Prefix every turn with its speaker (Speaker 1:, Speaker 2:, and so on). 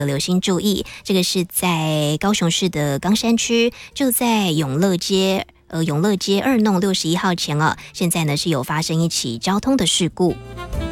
Speaker 1: 留心注意。这个是在高雄市的冈山区，就在永乐街2弄61号前现在呢是有发生一起交通的事故。